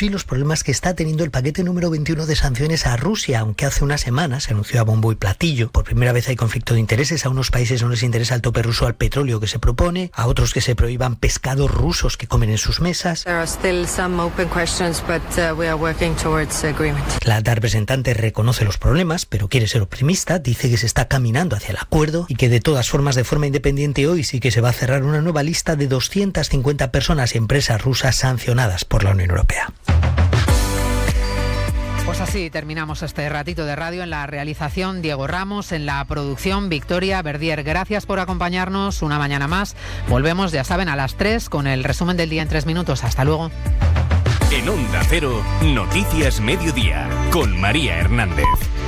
sí los problemas que está teniendo el paquete número 21 de sanciones a Rusia, aunque hace una semana se anunció a bombo y platillo. Por primera vez hay conflicto de intereses. A unos países no les interesa el tope ruso al petróleo que se propone, a otros que se prohíban pescados rusos que comen en sus mesas. La alta representante reconoce los problemas, pero quiere ser optimista. Dice que se está caminando hacia el acuerdo y que de todas formas, de forma independiente, hoy sí que se va a cerrar una nueva lista de 250 personas y empresas rusas sancionadas por la Unión Europea. Pues así terminamos este ratito de radio. En la realización, Diego Ramos; en la producción, Victoria Verdier. Gracias por acompañarnos una mañana más. Volvemos, ya saben, a las 3 con el resumen del día en 3 minutos. Hasta luego. En Onda Cero, Noticias Mediodía, con María Hernández.